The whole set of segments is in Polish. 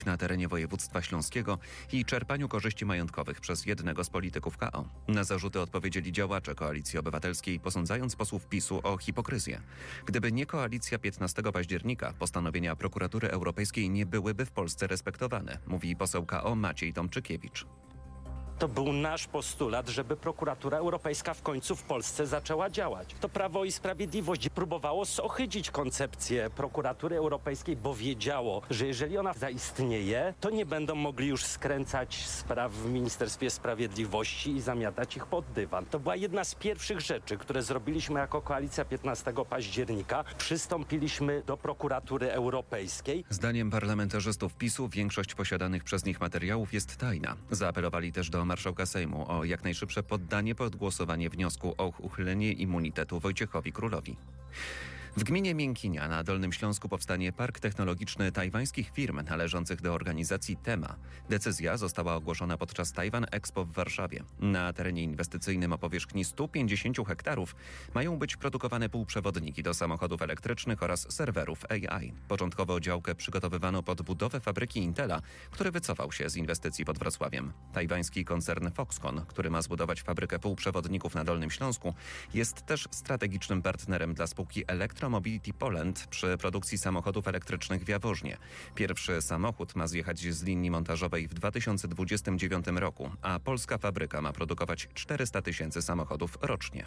na terenie województwa śląskiego i czerpaniu korzyści majątkowych przez jednego z polityków KO. Na zarzuty odpowiedzieli działacze Koalicji Obywatelskiej, posądzając posłów PiS-u o hipokryzję. Gdyby nie koalicja 15 października, postanowienia Prokuratury Europejskiej nie byłyby w Polsce respektowane, mówi poseł KO Maciej Tomczykiewicz. To był nasz postulat, żeby prokuratura europejska w końcu w Polsce zaczęła działać. To Prawo i Sprawiedliwość próbowało zohydzić koncepcję prokuratury europejskiej, bo wiedziało, że jeżeli ona zaistnieje, to nie będą mogli już skręcać spraw w Ministerstwie Sprawiedliwości i zamiatać ich pod dywan. To była jedna z pierwszych rzeczy, które zrobiliśmy jako koalicja 15 października. Przystąpiliśmy do prokuratury europejskiej. Zdaniem parlamentarzystów PiS-u większość posiadanych przez nich materiałów jest tajna. Zaapelowali też do marszałka Sejmu o jak najszybsze poddanie pod głosowanie wniosku o uchylenie immunitetu Wojciechowi Królowi. W gminie Miękinia na Dolnym Śląsku powstanie park technologiczny tajwańskich firm należących do organizacji TEMA. Decyzja została ogłoszona podczas Taiwan Expo w Warszawie. Na terenie inwestycyjnym o powierzchni 150 hektarów mają być produkowane półprzewodniki do samochodów elektrycznych oraz serwerów AI. Początkowo działkę przygotowywano pod budowę fabryki Intela, który wycofał się z inwestycji pod Wrocławiem. Tajwański koncern Foxconn, który ma zbudować fabrykę półprzewodników na Dolnym Śląsku, jest też strategicznym partnerem dla spółki Electromobility Poland przy produkcji samochodów elektrycznych w Jaworznie. Pierwszy samochód ma zjechać z linii montażowej w 2029 roku, a polska fabryka ma produkować 400 000 samochodów rocznie.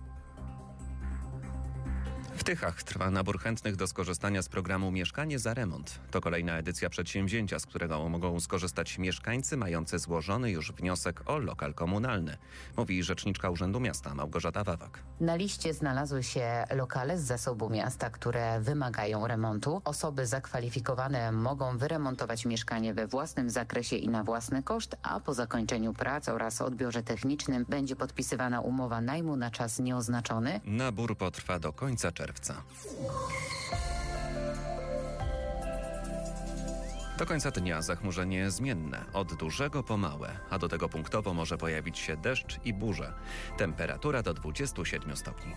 W Tychach trwa nabór chętnych do skorzystania z programu Mieszkanie za remont. To kolejna edycja przedsięwzięcia, z którego mogą skorzystać mieszkańcy mający złożony już wniosek o lokal komunalny, mówi rzeczniczka Urzędu Miasta Małgorzata Wawak. Na liście znalazły się lokale z zasobu miasta, które wymagają remontu. Osoby zakwalifikowane mogą wyremontować mieszkanie we własnym zakresie i na własny koszt, a po zakończeniu prac oraz odbiorze technicznym będzie podpisywana umowa najmu na czas nieoznaczony. Nabór potrwa do końca czerwca. Do końca dnia zachmurzenie zmienne, od dużego po małe, a do tego punktowo może pojawić się deszcz i burze. Temperatura do 27 stopni.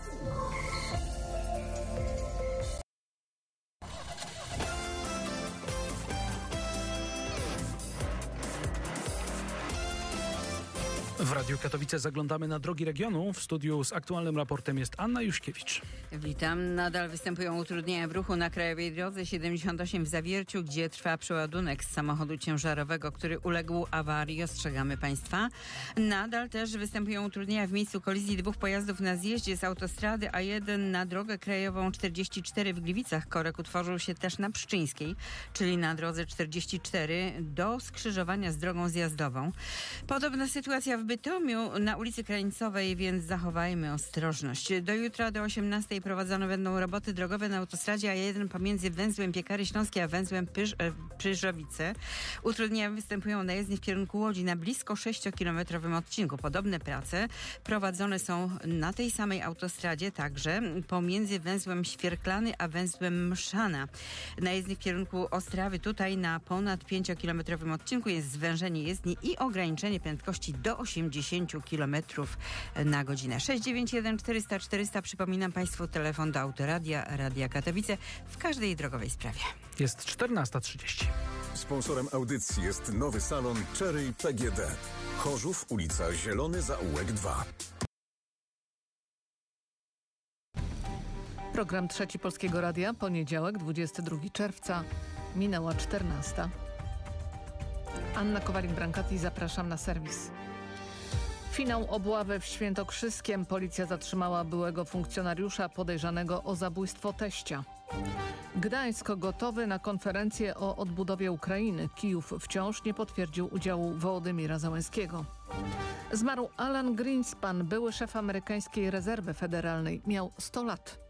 W Radiu Katowice zaglądamy na drogi regionu. W studiu z aktualnym raportem jest Anna Juśkiewicz. Witam. Nadal występują utrudnienia w ruchu na krajowej drodze 78 w Zawierciu, gdzie trwa przeładunek z samochodu ciężarowego, który uległ awarii. Ostrzegamy Państwa. Nadal też występują utrudnienia w miejscu kolizji dwóch pojazdów na zjeździe z autostrady A1 na drogę krajową 44 w Gliwicach. Korek utworzył się też na Pszczyńskiej, czyli na drodze 44 do skrzyżowania z drogą zjazdową. Podobna sytuacja w Bytomiu na ulicy Krańcowej, więc zachowajmy ostrożność. Do jutra do 18 prowadzone będą roboty drogowe na autostradzie A1 pomiędzy węzłem Piekary Śląskie a węzłem Pyrzowice. Utrudnienia występują na jezdni w kierunku Łodzi na blisko 6-kilometrowym odcinku. Podobne prace prowadzone są na tej samej autostradzie także pomiędzy węzłem Świerklany a węzłem Mszana. Na jezdni w kierunku Ostrawy tutaj na ponad 5-kilometrowym odcinku jest zwężenie jezdni i ograniczenie prędkości do 80 km na godzinę. 691 400 400. Przypominam Państwu telefon do Autoradia, Radia Katowice w każdej drogowej sprawie. Jest 14:30. Sponsorem audycji jest nowy salon Cherry PGD. Chorzów, ulica Zielony Zaułek 2. Program Trzeci Polskiego Radia, poniedziałek, 22 czerwca, minęła 14. Anna Kowalik-Brankati, zapraszam na serwis. Finał obławy w Świętokrzyskiem. Policja zatrzymała byłego funkcjonariusza podejrzanego o zabójstwo teścia. Gdańsk gotowy na konferencję o odbudowie Ukrainy. Kijów wciąż nie potwierdził udziału Wołodymira Załęskiego. Zmarł Alan Greenspan, były szef amerykańskiej rezerwy federalnej. Miał 100 lat.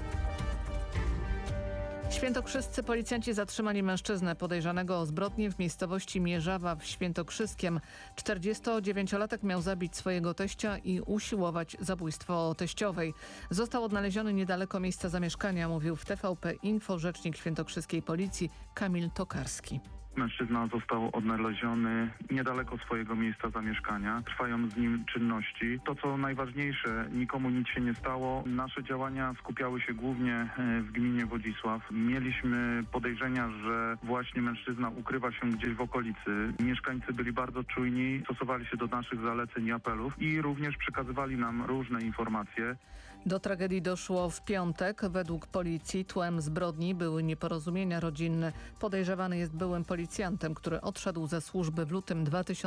Świętokrzyscy policjanci zatrzymali mężczyznę podejrzanego o zbrodnię w miejscowości Mierzawa w Świętokrzyskiem. 49-latek miał zabić swojego teścia i usiłować zabójstwo teściowej. Został odnaleziony niedaleko miejsca zamieszkania, mówił w TVP Info rzecznik świętokrzyskiej policji Kamil Tokarski. Mężczyzna został odnaleziony niedaleko swojego miejsca zamieszkania. Trwają z nim czynności. To, co najważniejsze, nikomu nic się nie stało. Nasze działania skupiały się głównie w gminie Wodzisław. Mieliśmy podejrzenia, że właśnie mężczyzna ukrywa się gdzieś w okolicy. Mieszkańcy byli bardzo czujni, stosowali się do naszych zaleceń i apelów i również przekazywali nam różne informacje. Do tragedii doszło w piątek. Według policji tłem zbrodni były nieporozumienia rodzinne. Podejrzewany jest byłym policjantem, który odszedł ze służby w lutym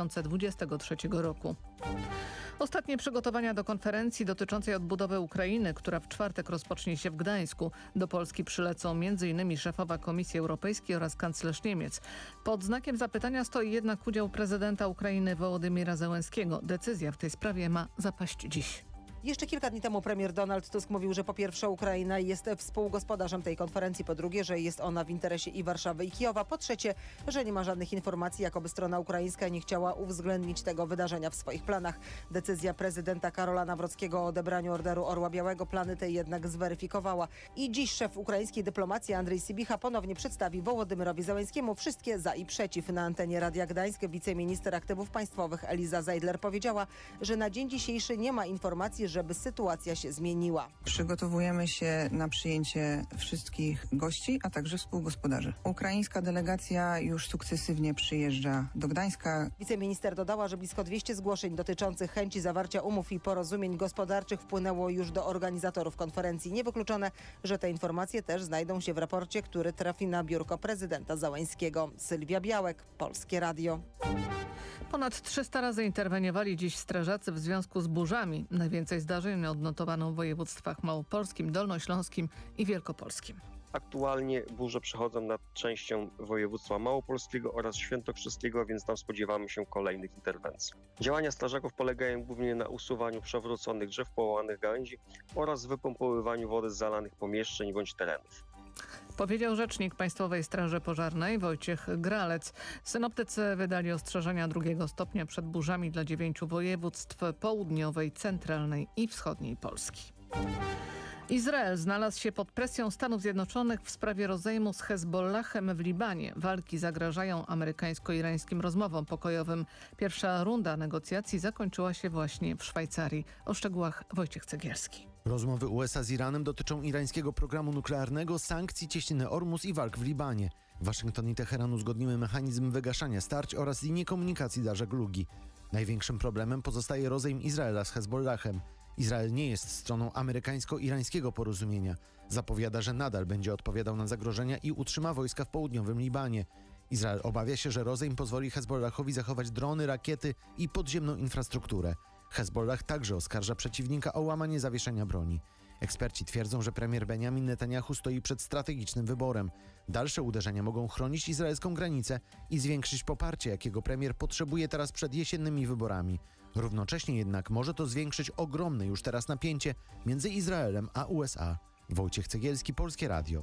2023 roku. Ostatnie przygotowania do konferencji dotyczącej odbudowy Ukrainy, która w czwartek rozpocznie się w Gdańsku. Do Polski przylecą m.in. szefowa Komisji Europejskiej oraz kanclerz Niemiec. Pod znakiem zapytania stoi jednak udział prezydenta Ukrainy Wołodymyra Zełenskiego. Decyzja w tej sprawie ma zapaść dziś. Jeszcze kilka dni temu premier Donald Tusk mówił, że po pierwsze Ukraina jest współgospodarzem tej konferencji, po drugie, że jest ona w interesie i Warszawy i Kijowa, po trzecie, że nie ma żadnych informacji, jakoby strona ukraińska nie chciała uwzględnić tego wydarzenia w swoich planach. Decyzja prezydenta Karola Nawrockiego o odebraniu Orderu Orła Białego plany te jednak zweryfikowała. I dziś szef ukraińskiej dyplomacji Andrzej Sybicha ponownie przedstawi Wołodymyrowi Zełenskiemu wszystkie za i przeciw. Na antenie Radia Gdańsk wiceminister aktywów państwowych Eliza Zeidler powiedziała, że na dzień dzisiejszy nie ma informacji, żeby sytuacja się zmieniła. Przygotowujemy się na przyjęcie wszystkich gości, a także współgospodarzy. Ukraińska delegacja już sukcesywnie przyjeżdża do Gdańska. Wiceminister dodała, że blisko 200 zgłoszeń dotyczących chęci zawarcia umów i porozumień gospodarczych wpłynęło już do organizatorów konferencji. Niewykluczone, że te informacje też znajdą się w raporcie, który trafi na biurko prezydenta Zełenskiego. Sylwia Białek, Polskie Radio. Ponad 300 razy interweniowali dziś strażacy w związku z burzami. Najwięcej zdarzeń odnotowano w województwach małopolskim, dolnośląskim i wielkopolskim. Aktualnie burze przechodzą nad częścią województwa małopolskiego oraz świętokrzyskiego, więc tam spodziewamy się kolejnych interwencji. Działania strażaków polegają głównie na usuwaniu przewróconych drzew, połamanych gałęzi oraz wypompowywaniu wody z zalanych pomieszczeń bądź terenów. Powiedział rzecznik Państwowej Straży Pożarnej Wojciech Gralec. Synoptycy wydali ostrzeżenia 2 stopnia przed burzami dla 9 województw południowej, centralnej i wschodniej Polski. Izrael znalazł się pod presją Stanów Zjednoczonych w sprawie rozejmu z Hezbollahem w Libanie. Walki zagrażają amerykańsko-irańskim rozmowom pokojowym. Pierwsza runda negocjacji zakończyła się właśnie w Szwajcarii. O szczegółach Wojciech Cegielski. Rozmowy USA z Iranem dotyczą irańskiego programu nuklearnego, sankcji, cieśniny Ormus i walk w Libanie. Waszyngton i Teheran uzgodniły mechanizm wygaszania starć oraz linię komunikacji dla żeglugi. Największym problemem pozostaje rozejm Izraela z Hezbollahem. Izrael nie jest stroną amerykańsko-irańskiego porozumienia. Zapowiada, że nadal będzie odpowiadał na zagrożenia i utrzyma wojska w południowym Libanie. Izrael obawia się, że rozejm pozwoli Hezbollahowi zachować drony, rakiety i podziemną infrastrukturę. Hezbollah także oskarża przeciwnika o łamanie zawieszenia broni. Eksperci twierdzą, że premier Benjamin Netanyahu stoi przed strategicznym wyborem. Dalsze uderzenia mogą chronić izraelską granicę i zwiększyć poparcie, jakiego premier potrzebuje teraz przed jesiennymi wyborami. Równocześnie jednak może to zwiększyć ogromne już teraz napięcie między Izraelem a USA. Wojciech Cegielski, Polskie Radio.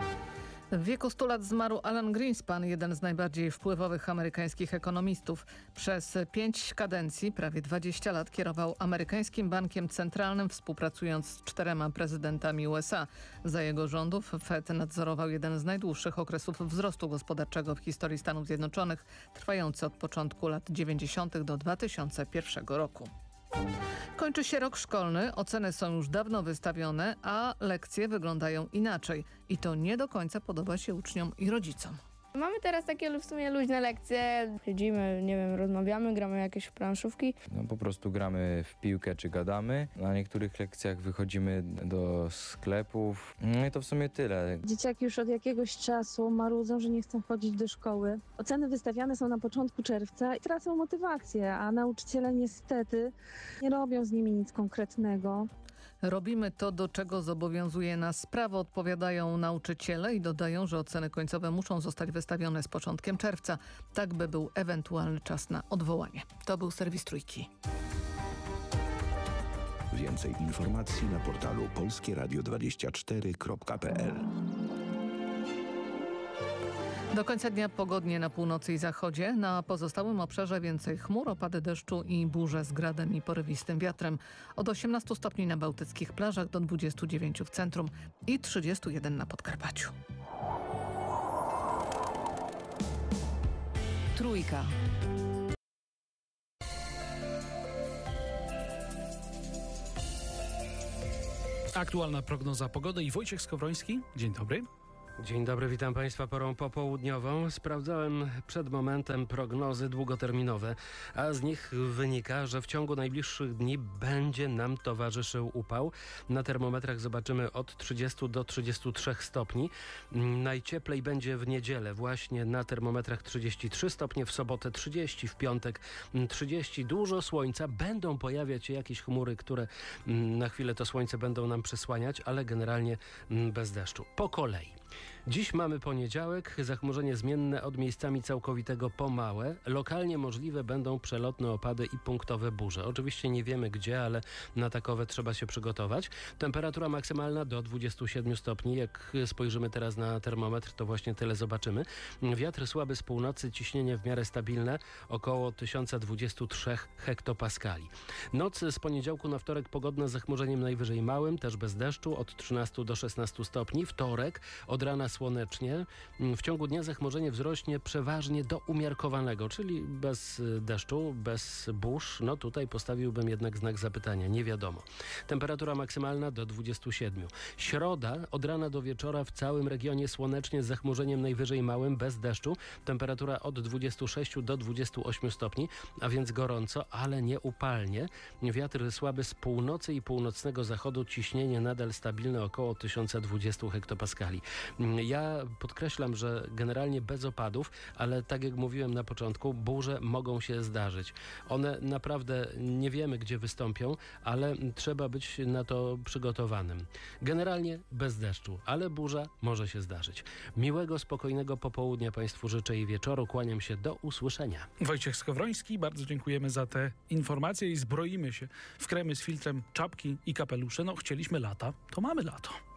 W wieku 100 lat zmarł Alan Greenspan, jeden z najbardziej wpływowych amerykańskich ekonomistów. Przez 5 kadencji, prawie 20 lat kierował amerykańskim bankiem centralnym, współpracując z 4 prezydentami USA. Za jego rządów Fed nadzorował jeden z najdłuższych okresów wzrostu gospodarczego w historii Stanów Zjednoczonych, trwający od początku lat 90. do 2001 roku. Kończy się rok szkolny, oceny są już dawno wystawione, a lekcje wyglądają inaczej. I to nie do końca podoba się uczniom i rodzicom. Mamy teraz takie w sumie luźne lekcje. Siedzimy, nie wiem, rozmawiamy, gramy jakieś planszówki. No po prostu gramy w piłkę czy gadamy. Na niektórych lekcjach wychodzimy do sklepów. No i to w sumie tyle. Dzieciaki już od jakiegoś czasu marudzą, że nie chcą chodzić do szkoły. Oceny wystawiane są na początku czerwca i tracą motywację, a nauczyciele niestety nie robią z nimi nic konkretnego. Robimy to, do czego zobowiązuje nas prawo, odpowiadają nauczyciele i dodają, że oceny końcowe muszą zostać wystawione z początkiem czerwca, tak by był ewentualny czas na odwołanie. To był serwis Trójki. Więcej informacji na portalu polskieradio24.pl. Do końca dnia pogodnie na północy i zachodzie. Na pozostałym obszarze więcej chmur, opady deszczu i burze z gradem i porywistym wiatrem. Od 18 stopni na bałtyckich plażach do 29 w centrum i 31 na Podkarpaciu. Trójka. Aktualna prognoza pogody i Wojciech Skowroński. Dzień dobry. Dzień dobry, witam Państwa porą popołudniową. Sprawdzałem przed momentem prognozy długoterminowe, a z nich wynika, że w ciągu najbliższych dni będzie nam towarzyszył upał. Na termometrach zobaczymy od 30 do 33 stopni. Najcieplej będzie w niedzielę, właśnie na termometrach 33 stopnie, w sobotę 30, w piątek 30. Dużo słońca, będą pojawiać się jakieś chmury, które na chwilę to słońce będą nam przysłaniać, ale generalnie bez deszczu. Po kolei. Dziś mamy poniedziałek, zachmurzenie zmienne od miejscami całkowitego po małe. Lokalnie możliwe będą przelotne opady i punktowe burze. Oczywiście nie wiemy gdzie, ale na takowe trzeba się przygotować. Temperatura maksymalna do 27 stopni. Jak spojrzymy teraz na termometr, to właśnie tyle zobaczymy. Wiatr słaby z północy, ciśnienie w miarę stabilne, około 1023 hektopaskali. Noc z poniedziałku na wtorek pogodna z zachmurzeniem najwyżej małym, też bez deszczu, od 13 do 16 stopni. Wtorek od rana słonecznie. W ciągu dnia zachmurzenie wzrośnie przeważnie do umiarkowanego, czyli bez deszczu, bez burz. No tutaj postawiłbym jednak znak zapytania. Nie wiadomo. Temperatura maksymalna do 27. Środa od rana do wieczora w całym regionie słonecznie z zachmurzeniem najwyżej małym, bez deszczu. Temperatura od 26 do 28 stopni, a więc gorąco, ale nie upalnie. Wiatr słaby z północy i północnego zachodu. Ciśnienie nadal stabilne, około 1020 hektopaskali. Ja podkreślam, że generalnie bez opadów, ale tak jak mówiłem na początku, burze mogą się zdarzyć. One naprawdę nie wiemy, gdzie wystąpią, ale trzeba być na to przygotowanym. Generalnie bez deszczu, ale burza może się zdarzyć. Miłego, spokojnego popołudnia Państwu życzę i wieczoru. Kłaniam się, do usłyszenia. Wojciech Skowroński, bardzo dziękujemy za te informacje i zbroimy się w kremy z filtrem, czapki i kapelusze. No, chcieliśmy lata, to mamy lato.